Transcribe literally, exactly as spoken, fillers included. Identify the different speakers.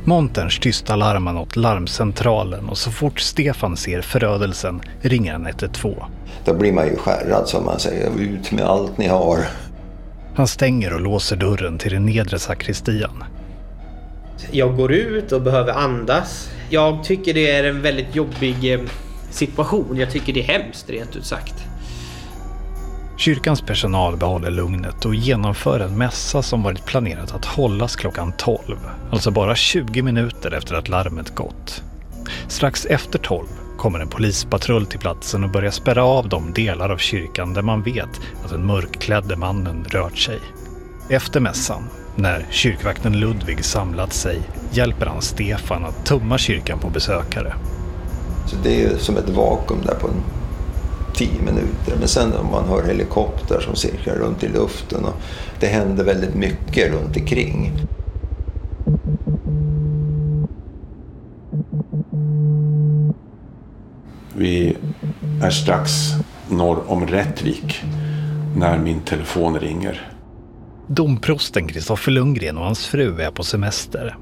Speaker 1: Monterns tysta larmar åt larmcentralen och så fort Stefan ser förödelsen ringer han ett ett två.
Speaker 2: Då blir man ju skärrad som man säger, ut med allt ni har.
Speaker 1: Han stänger och låser dörren till den nedre sakristian.
Speaker 3: Jag går ut och behöver andas. Jag tycker det är en väldigt jobbig situation. Jag tycker det är hemskt, rent ut sagt.
Speaker 1: Kyrkans personal behåller lugnet och genomför en mässa som varit planerat att hållas klockan tolv. Alltså bara tjugo minuter efter att larmet gått. Strax efter tolv kommer en polispatrull till platsen och börjar spärra av de delar av kyrkan där man vet att den mörkklädde mannen rört sig. Efter mässan, när kyrkvakten Ludvig samlat sig, hjälper han Stefan att tumma kyrkan på besökare.
Speaker 2: Så det är som ett vakuum där på en tio minuter. Men sen om man hör helikopter som cirklar runt i luften och det händer väldigt mycket runt omkring.
Speaker 4: Vi är strax norr om Rättvik när min telefon ringer.
Speaker 1: Domprosten Kristoffer Lundgren och hans fru är på semester.